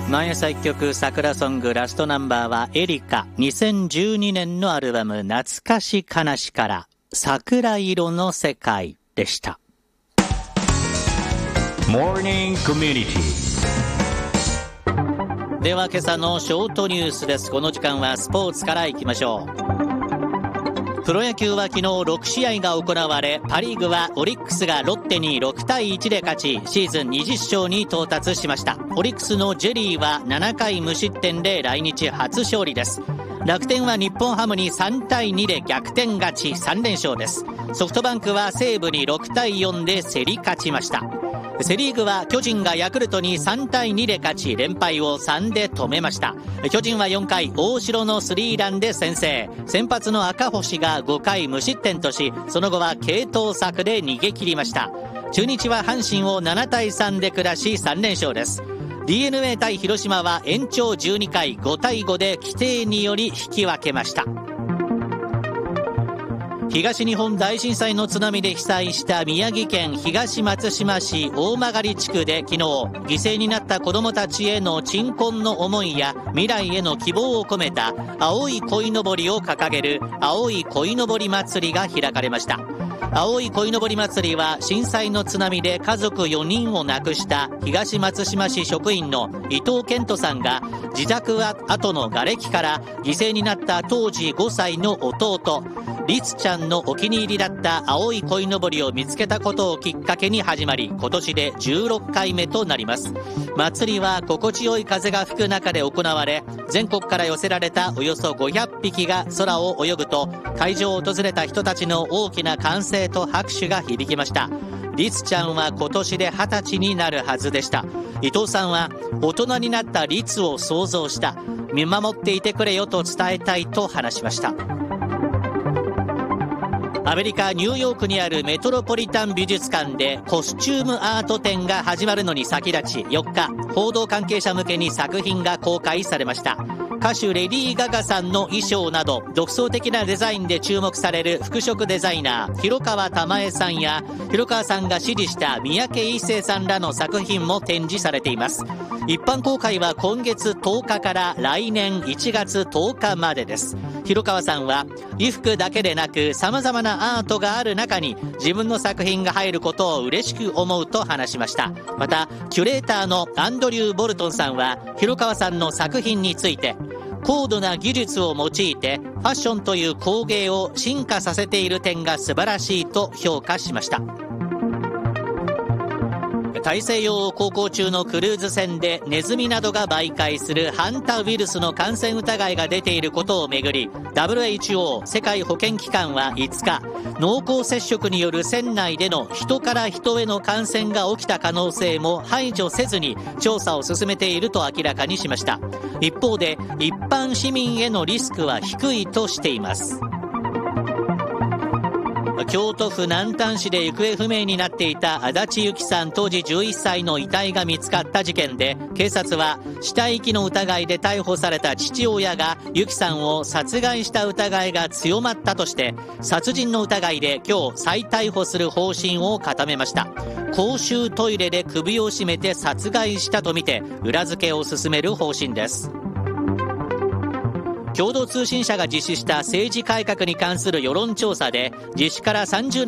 毎朝一曲桜ソングラストナンバーはエリカ。2012年のアルバム懐かし悲しから桜色の世界でした。 Morning Community。 では今朝のショートニュースです。この時間はスポーツからいきましょう。プロ野球は昨日6試合が行われ、パリーグはオリックスがロッテに6対1で勝ち、シーズン20勝に到達しました。オリックスのジェリーは7回無失点で来日初勝利です。楽天は日本ハムに3対2で逆転勝ち、3連勝です。ソフトバンクは西武に6対4で競り勝ちました。セリーグは巨人がヤクルトに3対2で勝ち、連敗を3で止めました。巨人は4回大城のスリーランで先制。先発の赤星が5回無失点とし、その後は継投策で逃げ切りました。中日は阪神を7対3で下し3連勝です。 DNA 対広島は延長12回5対5で規定により引き分けました。東日本大震災の津波で被災した宮城県東松島市大曲地区で昨日、犠牲になった子どもたちへの鎮魂の思いや未来への希望を込めた青い鯉のぼりを掲げる青い鯉のぼり祭りが開かれました。青い鯉のぼり祭りは震災の津波で家族4人を亡くした東松島市職員の伊藤健人さんが自宅跡の瓦礫から犠牲になった当時5歳の弟律ちゃんのお気に入りだった青い鯉のぼりを見つけたことをきっかけに始まり、今年で16回目となります。祭りは心地よい風が吹く中で行われ、全国から寄せられたおよそ500匹が空を泳ぐと、会場を訪れた人たちの大きな歓声と拍手が響きました。律ちゃんは今年で20歳になるはずでした。伊藤さんは大人になった律を想像した、見守っていてくれよと伝えたいと話しました。アメリカ・ニューヨークにあるメトロポリタン美術館でコスチュームアート展が始まるのに先立ち、4日報道関係者向けに作品が公開されました。歌手レディー・ガガさんの衣装など独創的なデザインで注目される服飾デザイナー広川珠恵さんや広川さんが指示した三宅一生さんらの作品も展示されています。一般公開は今月10日から来年1月10日までです。広川さんは衣服だけでなく様々なアートがある中に自分の作品が入ることを嬉しく思うと話しました。またキュレーターのアンドリュー・ボルトンさんは広川さんの作品について、高度な技術を用いてファッションという工芸を進化させている点が素晴らしいと評価しました。大西洋を航行中のクルーズ船でネズミなどが媒介するハンタウイルスの感染疑いが出ていることをめぐり、 WHO 世界保健機関は5日、濃厚接触による船内での人から人への感染が起きた可能性も排除せずに調査を進めていると明らかにしました。一方で一般市民へのリスクは低いとしています。京都府南丹市で行方不明になっていた足立由紀さん当時11歳の遺体が見つかった事件で、警察は死体遺棄の疑いで逮捕された父親が由紀さんを殺害した疑いが強まったとして殺人の疑いで今日再逮捕する方針を固めました。公衆トイレで首を絞めて殺害したとみて裏付けを進める方針です。共同通信社が実施した政治改革に関する世論調査で、実施から30年